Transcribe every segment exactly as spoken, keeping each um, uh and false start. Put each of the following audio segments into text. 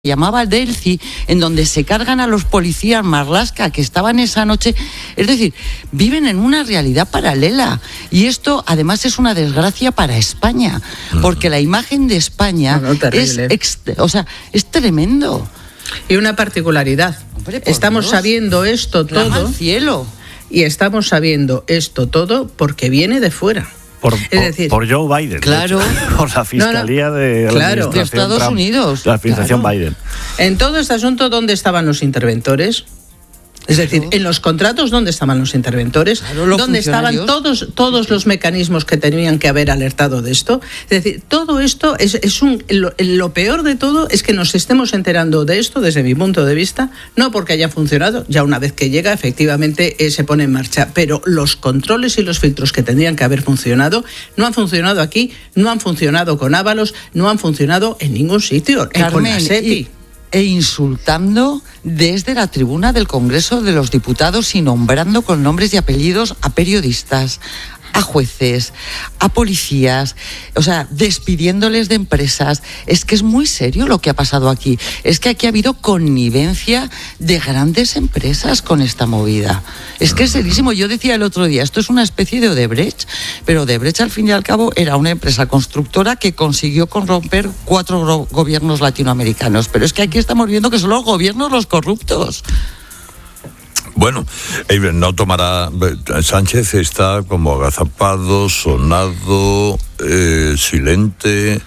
llamaba Delci, en donde se cargan a los policías Marlaska que estaban esa noche. Es decir, viven en una realidad paralela. Y esto, además, es una desgracia para España, porque la imagen de España no, no, es, ex, o sea, es tremendo. Y una particularidad. Hombre, estamos Dios. sabiendo esto Clama todo. Al cielo. Y estamos sabiendo esto todo porque viene de fuera. Por, es por, decir, por Joe Biden, claro, por la Fiscalía no, no, de, claro, de Estados Trump, Unidos. La administración claro. Biden. En todo este asunto, ¿dónde estaban los interventores? Es decir, claro. en los contratos, ¿dónde estaban los interventores? Claro, los ¿Dónde estaban todos, todos sí. los mecanismos que tenían que haber alertado de esto? Es decir, todo esto es, es un... Lo, lo peor de todo es que nos estemos enterando de esto, desde mi punto de vista, no porque haya funcionado, ya una vez que llega, efectivamente, eh, se pone en marcha, pero los controles y los filtros que tendrían que haber funcionado, no han funcionado aquí, no han funcionado con Ábalos, no han funcionado en ningún sitio, Carmen, con la SEPI. E insultando desde la tribuna del Congreso de los Diputados y nombrando con nombres y apellidos a periodistas, a jueces, a policías, o sea, despidiéndoles de empresas. Es que es muy serio lo que ha pasado aquí. Es que aquí ha habido connivencia de grandes empresas con esta movida. Es que es serísimo. Yo decía el otro día, esto es una especie de Odebrecht, pero Odebrecht al fin y al cabo era una empresa constructora que consiguió corromper cuatro go- gobiernos latinoamericanos. Pero es que aquí estamos viendo que son los gobiernos los corruptos. Bueno, no tomará. Sánchez está como agazapado, sonado, eh, silente,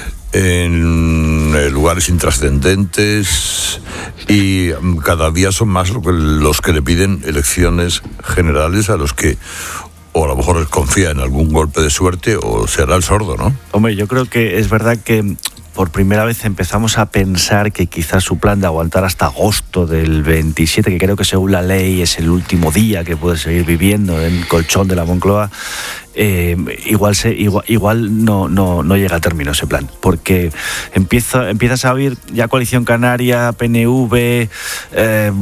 en lugares intrascendentes, y cada día son más los que le piden elecciones generales, a los que o a lo mejor confía en algún golpe de suerte o será el sordo, ¿no? Hombre, yo creo que es verdad que por primera vez empezamos a pensar que quizás su plan de aguantar hasta agosto del veintisiete, que creo que según la ley es el último día que puede seguir viviendo en el colchón de la Moncloa, eh, igual se igual, igual no, no, no llega a término ese plan, porque empieza, empiezas a oír ya Coalición Canaria, P N V, eh,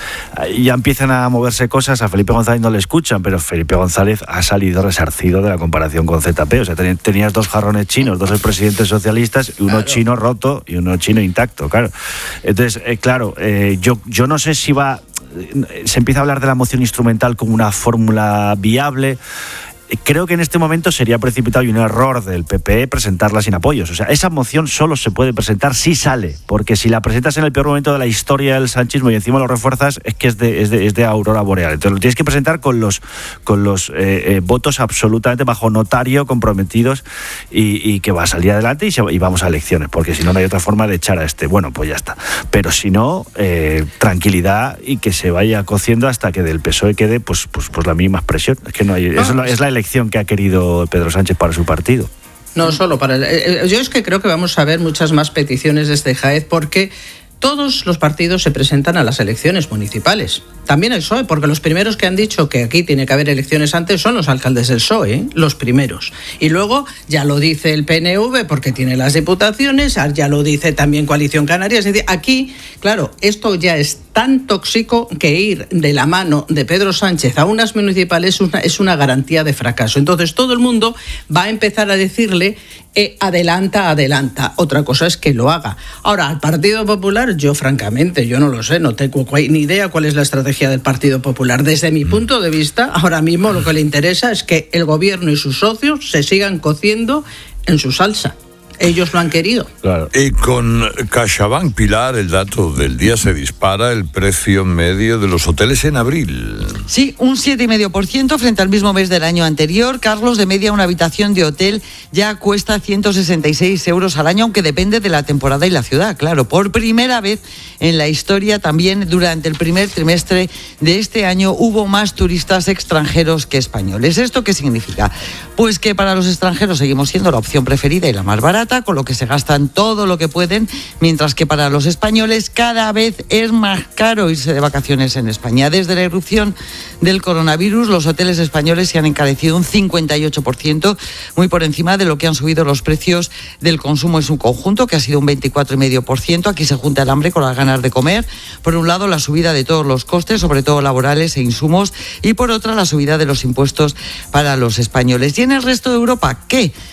ya empiezan a moverse cosas. A Felipe González no le escuchan, pero Felipe González ha salido resarcido de la comparación con Z P. O sea, tenías dos jarrones chinos, dos presidentes socialistas, y uno claro. chino roto y uno chino intacto, claro. Entonces, eh, claro, eh, yo, yo no sé si va... Se empieza a hablar de la moción instrumental como una fórmula viable. Creo que en este momento sería precipitado y un error del P P presentarla sin apoyos. O sea, esa moción solo se puede presentar si sale, porque si la presentas en el peor momento de la historia del sanchismo y encima lo refuerzas, es que es de, es de, es de aurora boreal. Entonces lo tienes que presentar con los, con los eh, eh, votos absolutamente bajo notario, comprometidos, y, y que va a salir adelante y, se, y vamos a elecciones, porque si no, no hay otra forma de echar a este. Bueno, pues ya está. Pero si no, eh, tranquilidad y que se vaya cociendo hasta que del P S O E quede pues, pues, pues la misma expresión. Es que no hay... No. Eso es la elección que ha querido Pedro Sánchez para su partido. No solo para el, yo es que creo que vamos a ver muchas más peticiones desde Jaez, porque todos los partidos se presentan a las elecciones municipales. También el P S O E, porque los primeros que han dicho que aquí tiene que haber elecciones antes son los alcaldes del P S O E, ¿eh? Los primeros. Y luego ya lo dice el P N V porque tiene las diputaciones, ya lo dice también Coalición Canaria. Es decir, aquí, claro, esto ya es tan tóxico que ir de la mano de Pedro Sánchez a unas municipales es una, es una garantía de fracaso. Entonces todo el mundo va a empezar a decirle eh, adelanta, adelanta. Otra cosa es que lo haga. Ahora, al Partido Popular, yo francamente, yo no lo sé, no tengo ni idea cuál es la estrategia del Partido Popular. Desde mi punto de vista, ahora mismo lo que le interesa es que el gobierno y sus socios se sigan cociendo en su salsa. Ellos lo han querido. Claro. Y con CaixaBank, Pilar, el dato del día, se dispara el precio medio de los hoteles en abril. Sí, un siete coma cinco por ciento frente al mismo mes del año anterior. Carlos, de media una habitación de hotel ya cuesta ciento sesenta y seis euros al año, aunque depende de la temporada y la ciudad, claro. Por primera vez en la historia, también durante el primer trimestre de este año, hubo más turistas extranjeros que españoles. ¿Esto qué significa? Pues que para los extranjeros seguimos siendo la opción preferida y la más barata, con lo que se gastan todo lo que pueden, mientras que para los españoles cada vez es más caro irse de vacaciones en España. Desde la irrupción del coronavirus, los hoteles españoles se han encarecido un cincuenta y ocho por ciento, muy por encima de lo que han subido los precios del consumo en su conjunto, que ha sido un veinticuatro coma cinco por ciento. Aquí se junta el hambre con las ganas de comer. Por un lado, la subida de todos los costes, sobre todo laborales e insumos, y por otra, la subida de los impuestos para los españoles. ¿Y en el resto de Europa qué?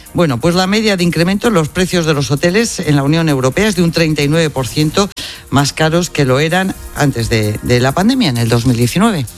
Bueno, pues la media de incremento en los precios de los hoteles en la Unión Europea es de un treinta y nueve por ciento más caros que lo eran antes de, de la pandemia, en el dos mil diecinueve.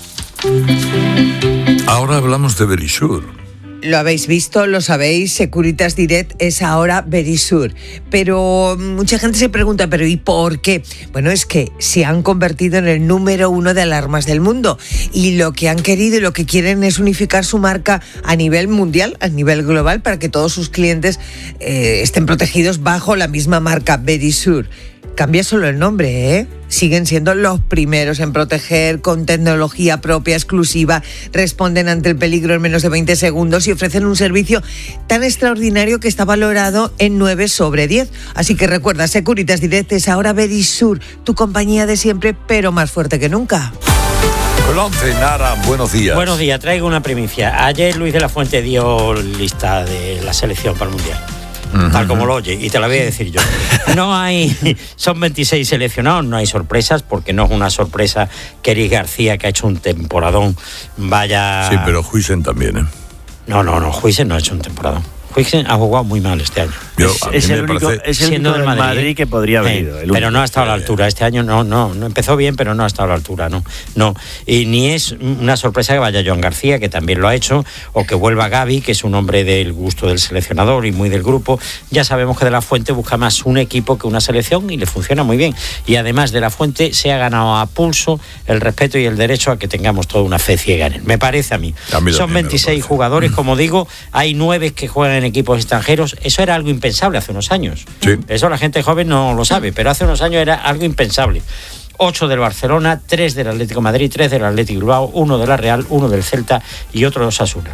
Ahora hablamos de Verisur. Lo habéis visto, lo sabéis, Securitas Direct es ahora Verisur. Pero mucha gente se pregunta, ¿pero y por qué? Bueno, es que se han convertido en el número uno de alarmas del mundo. Y lo que han querido y lo que quieren es unificar su marca a nivel mundial, a nivel global, para que todos sus clientes eh, estén protegidos bajo la misma marca Verisur. Cambia solo el nombre, ¿eh? Siguen siendo los primeros en proteger con tecnología propia, exclusiva, responden ante el peligro en menos de veinte segundos y ofrecen un servicio tan extraordinario que está valorado en nueve sobre diez. Así que recuerda, Securitas Direct es ahora Verisur, tu compañía de siempre, pero más fuerte que nunca. Colonce, Nara, buenos días. Buenos días, traigo una primicia. Ayer Luis de la Fuente dio lista de la selección para el Mundial. Uh-huh. Tal como lo oye, y te la voy a decir yo. No hay, son veintiséis seleccionados, no hay sorpresas, porque no es una sorpresa que Eric García, que ha hecho un temporadón, vaya... Sí, pero Huijsen también, ¿eh? No, no, no, Huijsen no ha hecho un temporadón. Huijsen ha jugado muy mal este año. Yo, es, es el único, parece, es el único del Madrid, Madrid que podría haber ido. Sí, pero no ha estado a la altura. Este año no, no, no empezó bien, pero no ha estado a la altura, no, no. Y ni es una sorpresa que vaya Joan García, que también lo ha hecho, o que vuelva Gavi, que es un hombre del gusto del seleccionador y muy del grupo. Ya sabemos que De la Fuente busca más un equipo que una selección y le funciona muy bien. Y además De la Fuente se ha ganado a pulso el respeto y el derecho a que tengamos toda una fe ciega en él. Me parece a mí. A mí Son veintiséis jugadores, como digo, hay nueve que juegan en equipos extranjeros. Eso era algo impensable hace unos años. Sí. Eso la gente joven no lo sabe, pero hace unos años era algo impensable. Ocho del Barcelona, tres del Atlético de Madrid, tres del Atlético Bilbao, uno de la Real, uno del Celta y otro de Osasuna.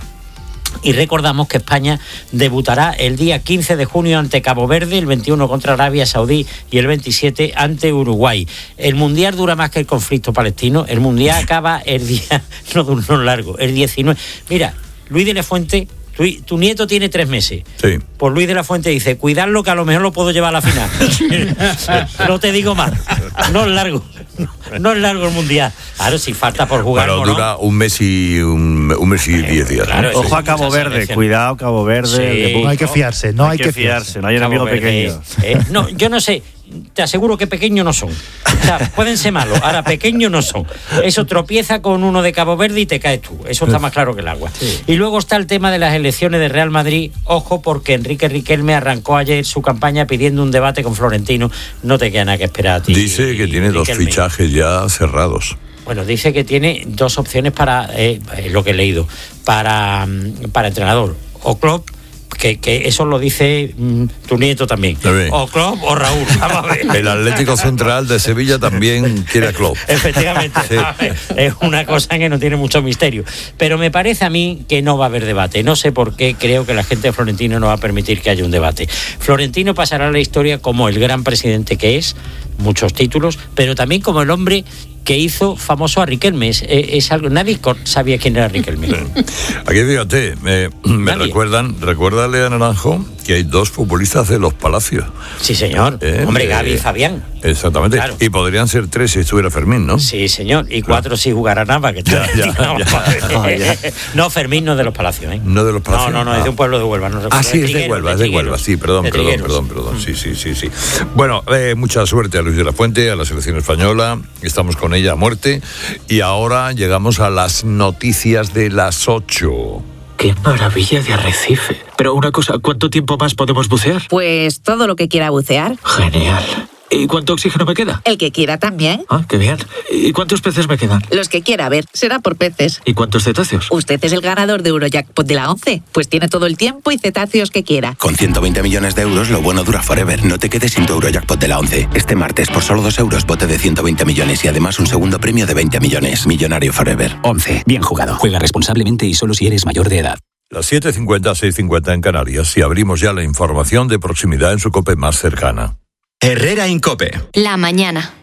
Y recordamos que España debutará el día quince de junio ante Cabo Verde, el veintiuno contra Arabia Saudí y el veintisiete ante Uruguay. El Mundial dura más que el conflicto palestino. El Mundial acaba el día, no, no largo, el diecinueve. Mira, Luis de la Fuente... Tu, tu nieto tiene tres meses. Sí. Pues Luis de la Fuente dice, cuidadlo que a lo mejor lo puedo llevar a la final. No te digo más. No es largo. No, no es largo el Mundial. Claro, si falta por jugar. Bueno, dura ¿no? un mes y un, un mes y diez días. Claro, ¿no? Ojo a Cabo Verde, cuidado Cabo Verde. Sí. No hay que fiarse, no, no hay que fiarse. fiarse. No hay enemigos pequeños. Eh, no, yo no sé. Te aseguro que pequeños no son. O sea, pueden ser malos, ahora pequeños no son. Eso tropieza con uno de Cabo Verde y te caes tú. Eso está más claro que el agua. Sí. Y luego está el tema de las elecciones de Real Madrid. Ojo, porque Enrique Riquelme arrancó ayer su campaña pidiendo un debate con Florentino. No te queda nada que esperar a ti. Dice que tiene Riquelme. dos fichajes ya cerrados. Bueno, dice que tiene dos opciones para, eh, lo que he leído, para, para entrenador. O Klopp, Que, que eso lo dice mmm, tu nieto también. O Klopp o Raúl. Vamos a ver. El Atlético Central de Sevilla también quiere a Klopp. Efectivamente. Sí. Es una cosa que no tiene mucho misterio. Pero me parece a mí que no va a haber debate. No sé por qué creo que la gente de Florentino no va a permitir que haya un debate. Florentino pasará a la historia como el gran presidente que es, muchos títulos, pero también como el hombre que hizo famoso a Riquelme. Es, es algo, nadie sabía quién era Riquelme. Aquí fíjate, me, me recuerdan, recuérdale a Naranjo que hay dos futbolistas de los Palacios. Sí, señor. ¿Eh? Hombre, Gaby y Fabián. Exactamente. Claro. Y podrían ser tres si estuviera Fermín, ¿no? Sí, señor. Y cuatro claro. si jugara Nava, que ya, ya, no, ya. No, Fermín no es de los Palacios, ¿eh? No de los Palacios. No, no, no, ah. es de un pueblo de Huelva. No ah, sí, es de Huelva, es de Huelva. Sí, perdón, perdón, perdón, perdón. Sí, sí, sí, sí. Bueno, eh, mucha suerte a Luis de la Fuente, a la selección española. Estamos con ella a muerte. Y ahora llegamos a las noticias de las ocho. ¡Qué maravilla de arrecife! Pero una cosa, ¿cuánto tiempo más podemos bucear? Pues todo lo que quiera bucear. Genial. ¿Y cuánto oxígeno me queda? El que quiera también. Ah, qué bien. ¿Y cuántos peces me quedan? Los que quiera, a ver, será por peces. ¿Y cuántos cetáceos? Usted es el ganador de Eurojackpot de la once, pues tiene todo el tiempo y cetáceos que quiera. Con ciento veinte millones de euros, lo bueno dura forever. No te quedes sin tu Eurojackpot de la once. Este martes, por solo dos euros, bote de ciento veinte millones y además un segundo premio de veinte millones. Millonario forever. once. Bien jugado. Juega responsablemente y solo si eres mayor de edad. Las siete cincuenta, seis cincuenta en Canarias y abrimos ya la información de proximidad en su COPE más cercana. Herrera en COPE. La mañana.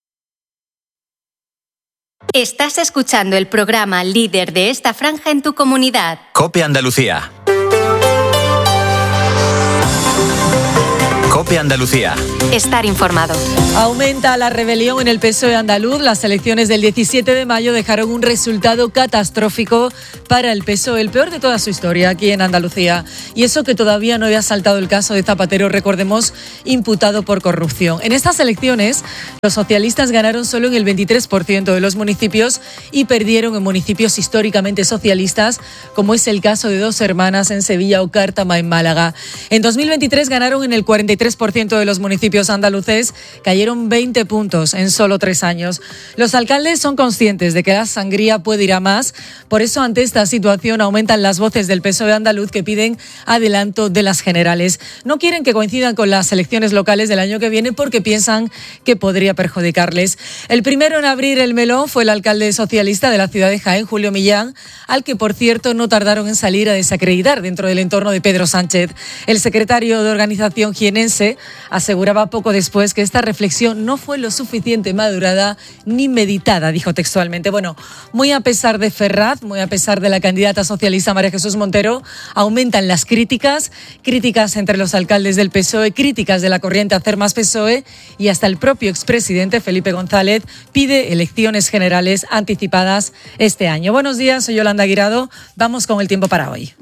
Estás escuchando el programa líder de esta franja en tu comunidad. COPE Andalucía. COPE Andalucía. Estar informado. Aumenta la rebelión en el P S O E andaluz. Las elecciones del diecisiete de mayo dejaron un resultado catastrófico para el P S O E, el peor de toda su historia aquí en Andalucía. Y eso que todavía no había saltado el caso de Zapatero, recordemos, imputado por corrupción. En estas elecciones, los socialistas ganaron solo en el veintitrés por ciento de los municipios y perdieron en municipios históricamente socialistas, como es el caso de Dos Hermanas en Sevilla o Cártama en Málaga. En dos mil veintitrés ganaron en el cuarenta y tres por ciento de los municipios andaluces, cayeron veinte puntos en solo tres años. Los alcaldes son conscientes de que la sangría puede ir a más, por eso ante esta situación aumentan las voces del P S O E andaluz que piden adelanto de las generales. No quieren que coincidan con las elecciones locales del año que viene porque piensan que podría perjudicarles. El primero en abrir el melón fue el alcalde socialista de la ciudad de Jaén, Julio Millán, al que por cierto no tardaron en salir a desacreditar dentro del entorno de Pedro Sánchez. El secretario de organización jienense aseguraba poco después que esta reflexión no fue lo suficiente madurada ni meditada, dijo textualmente. Bueno, muy a pesar de Ferraz, muy a pesar de la candidata socialista María Jesús Montero, aumentan las críticas, críticas entre los alcaldes del P S O E, críticas de la corriente Hacer Más P S O E y hasta el propio expresidente Felipe González pide elecciones generales anticipadas este año. Buenos días, soy Yolanda Guirado. Vamos con el tiempo para hoy.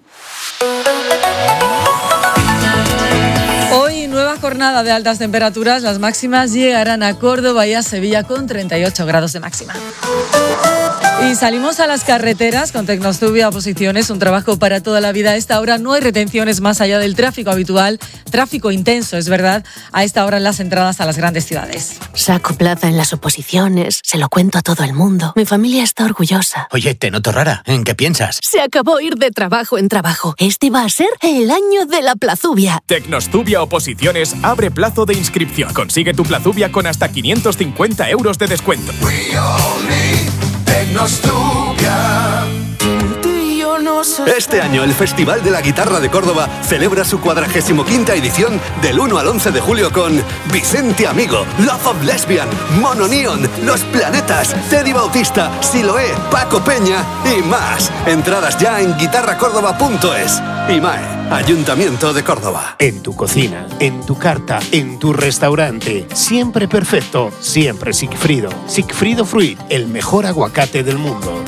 Hoy, nueva jornada de altas temperaturas. Las máximas llegarán a Córdoba y a Sevilla con treinta y ocho grados de máxima. Y salimos a las carreteras con Tecnostubia Oposiciones, un trabajo para toda la vida. A esta hora no hay retenciones más allá del tráfico habitual. Tráfico intenso, es verdad, a esta hora en las entradas a las grandes ciudades. Saco plaza en las oposiciones, se lo cuento a todo el mundo. Mi familia está orgullosa. Oye, te noto rara. ¿En qué piensas? Se acabó ir de trabajo en trabajo. Este va a ser el año de la plazubia. Tecnostubia Oposiciones abre plazo de inscripción. Consigue tu plazubia con hasta quinientos cincuenta euros de descuento. Este año el Festival de la Guitarra de Córdoba celebra su cuadragésimo quinta edición del uno al once de julio con Vicente Amigo, Love of Lesbian, Mono Neon, Los Planetas, Teddy Bautista, Siloé, Paco Peña y más. Entradas ya en guitarra córdoba punto es. IMAE, Ayuntamiento de Córdoba. En tu cocina, en tu carta, en tu restaurante. Siempre perfecto, siempre Sigfrido. Sigfrido Fruit, el mejor aguacate del mundo.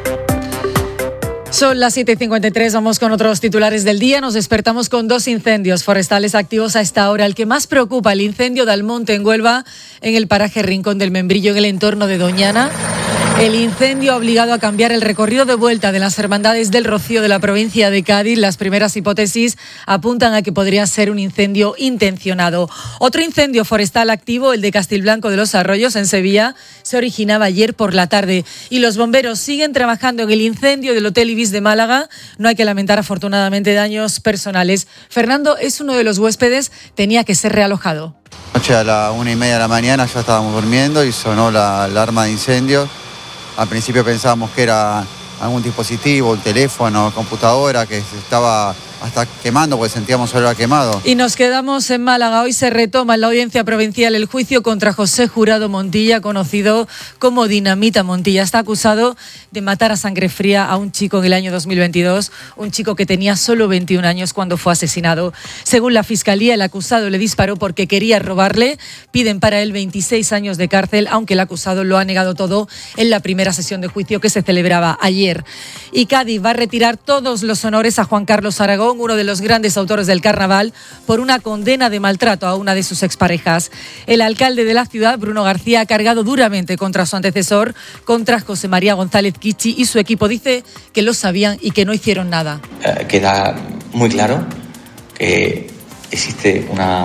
Son las siete y cincuenta y tres, vamos con otros titulares del día. Nos despertamos con dos incendios forestales activos a esta hora. El que más preocupa, el incendio de Almonte en Huelva, en el paraje Rincón del Membrillo, en el entorno de Doñana. El incendio ha obligado a cambiar el recorrido de vuelta de las Hermandades del Rocío de la provincia de Cádiz. Las primeras hipótesis apuntan a que podría ser un incendio intencionado. Otro incendio forestal activo, el de Castilblanco de los Arroyos, en Sevilla, se originaba ayer por la tarde. Y los bomberos siguen trabajando en el incendio del Hotel Ibis de Málaga. No hay que lamentar afortunadamente daños personales. Fernando es uno de los huéspedes, tenía que ser realojado. Anoche a la una y media de la mañana ya estábamos durmiendo y sonó la alarma de incendio. Al principio pensábamos que era algún dispositivo, un teléfono, computadora, que se estaba hasta quemando, porque sentíamos olor a quemado. Y nos quedamos en Málaga. Hoy se retoma en la Audiencia Provincial el juicio contra José Jurado Montilla, conocido como Dinamita Montilla. Está acusado de matar a sangre fría a un chico en el año dos mil veintidós, un chico que tenía solo veintiún años cuando fue asesinado. Según la Fiscalía, el acusado le disparó porque quería robarle. Piden para él veintiséis años de cárcel, aunque el acusado lo ha negado todo en la primera sesión de juicio que se celebraba ayer. Y Cádiz va a retirar todos los honores a Juan Carlos Aragón, uno de los grandes autores del carnaval, por una condena de maltrato a una de sus exparejas. El alcalde de la ciudad, Bruno García, ha cargado duramente contra su antecesor, contra José María González Kichi y su equipo. Dice que lo sabían y que no hicieron nada. Eh, queda muy claro que existe una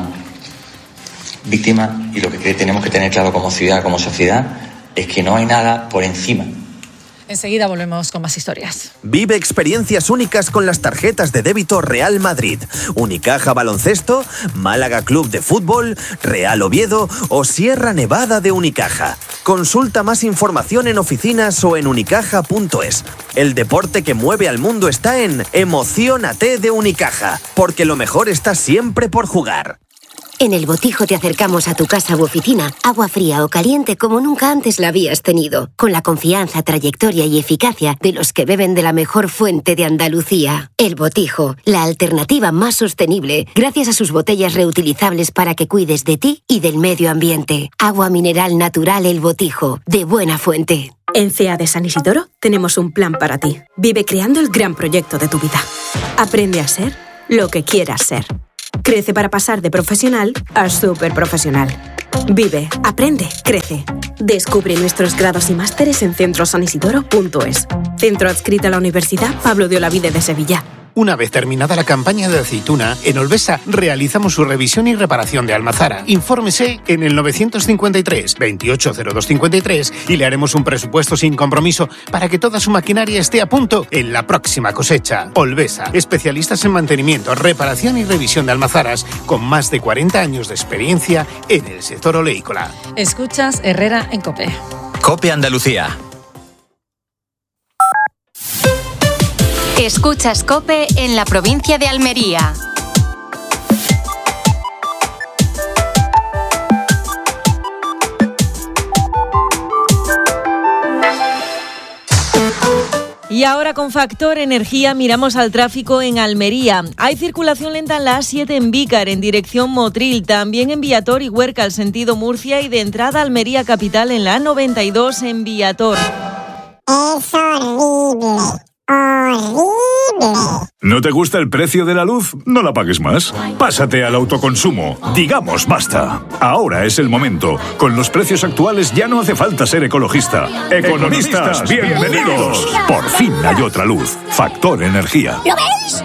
víctima y lo que tenemos que tener claro como ciudad, como sociedad, es que no hay nada por encima. Enseguida volvemos con más historias. Vive experiencias únicas con las tarjetas de débito Real Madrid, Unicaja Baloncesto, Málaga Club de Fútbol, Real Oviedo o Sierra Nevada de Unicaja. Consulta más información en oficinas o en unicaja punto es. El deporte que mueve al mundo está en Emociónate de Unicaja, porque lo mejor está siempre por jugar. En El Botijo te acercamos a tu casa u oficina agua fría o caliente como nunca antes la habías tenido, con la confianza, trayectoria y eficacia de los que beben de la mejor fuente de Andalucía. El Botijo, la alternativa más sostenible, gracias a sus botellas reutilizables para que cuides de ti y del medio ambiente. Agua mineral natural El Botijo, de buena fuente. En C E A de San Isidoro tenemos un plan para ti. Vive creando el gran proyecto de tu vida. Aprende a ser lo que quieras ser. Crece para pasar de profesional a súper profesional. Vive, aprende, crece. Descubre nuestros grados y másteres en centro san isidoro punto es. Centro adscrito a la Universidad Pablo de Olavide de Sevilla. Una vez terminada la campaña de aceituna, en Olvesa realizamos su revisión y reparación de almazara. Infórmese en el novecientos cincuenta y tres, veintiocho cero dos cincuenta y tres y le haremos un presupuesto sin compromiso para que toda su maquinaria esté a punto en la próxima cosecha. Olvesa, especialistas en mantenimiento, reparación y revisión de almazaras con más de cuarenta años de experiencia en el sector oleícola. Escuchas Herrera en COPE. COPE Andalucía. Escuchas COPE en la provincia de Almería. Y ahora con Factor Energía miramos al tráfico en Almería. Hay circulación lenta en la A siete en Vícar, en dirección Motril, también en Viator y Huerca, al sentido Murcia, y de entrada Almería Capital en la A noventa y dos en Viator. Es horrible. ¡Horrible! ¿No te gusta el precio de la luz? No la pagues más. Pásate al autoconsumo. Digamos basta. Ahora es el momento. Con los precios actuales ya no hace falta ser ecologista. Economistas, bienvenidos. Por fin hay otra luz. Factor Energía. ¿Lo veis?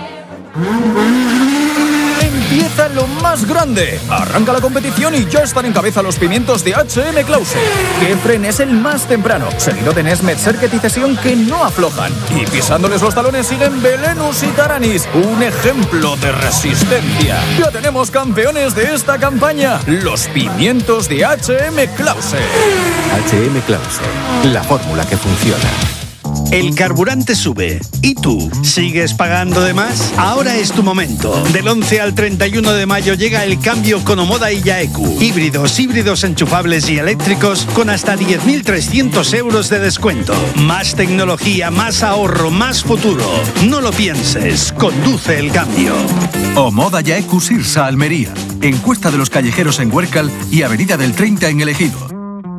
Empieza lo más grande. Arranca la competición y ya están en cabeza los pimientos de H M Clause. Kefren es el más temprano, seguido de Nesmet, Serket y Cesión, que no aflojan. Y pisándoles los talones siguen Belenus y Taranis, un ejemplo de resistencia. Ya tenemos campeones de esta campaña, los pimientos de H M Clause. H M Clause, la fórmula que funciona. El carburante sube. ¿Y tú? ¿Sigues pagando de más? Ahora es tu momento. Del once al treinta y uno de mayo llega el cambio con Omoda y Yaeku. Híbridos, híbridos enchufables y eléctricos con hasta diez mil trescientos euros de descuento. Más tecnología, más ahorro, más futuro. No lo pienses. Conduce el cambio. Omoda Yaeku Sirsa Almería. Encuesta de los callejeros en Huércal y Avenida del treinta en El Ejido.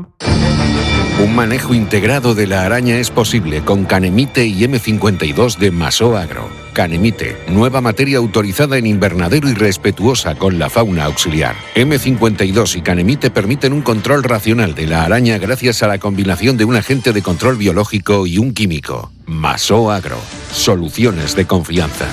Un manejo integrado de la araña es posible con Canemite y eme cincuenta y dos de Masó Agro. Canemite, nueva materia autorizada en invernadero y respetuosa con la fauna auxiliar. eme cincuenta y dos y Canemite permiten un control racional de la araña gracias a la combinación de un agente de control biológico y un químico. Masó Agro, soluciones de confianza.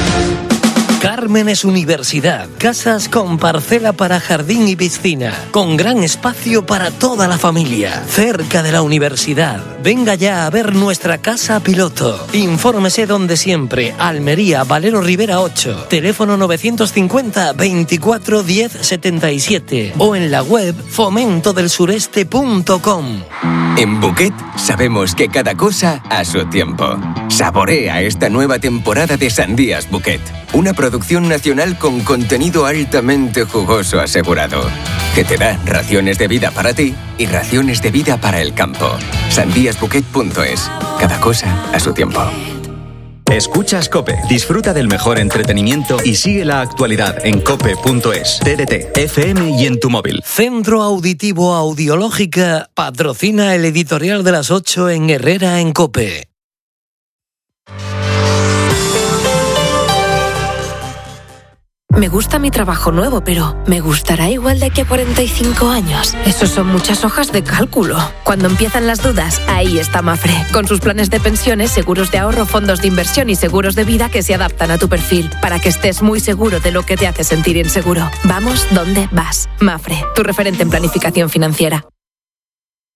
Cármenes Universidad. Casas con parcela para jardín y piscina, con gran espacio para toda la familia, cerca de la universidad. Venga ya a ver nuestra casa piloto. Infórmese donde siempre. Almería, Valero Rivera ocho. Teléfono novecientos cincuenta, veinticuatro, diez, setenta y siete. O en la web fomento del sureste punto com. En Bouquet sabemos que cada cosa a su tiempo. Saborea esta nueva temporada de Sandías Bouquet. Una producción nacional con contenido altamente jugoso asegurado, que te da raciones de vida para ti y raciones de vida para el campo. sandías bouquet punto es. Cada cosa a su tiempo. Escuchas COPE. Disfruta del mejor entretenimiento y sigue la actualidad en cope punto es, T D T, F M y en tu móvil. Centro Auditivo Audiológica patrocina el editorial de las ocho en Herrera en COPE. Me gusta mi trabajo nuevo, pero ¿me gustará igual de aquí a cuarenta y cinco años? Eso son muchas hojas de cálculo. Cuando empiezan las dudas, ahí está Mafre. Con sus planes de pensiones, seguros de ahorro, fondos de inversión y seguros de vida que se adaptan a tu perfil, para que estés muy seguro de lo que te hace sentir inseguro. Vamos donde vas. Mafre, tu referente en planificación financiera.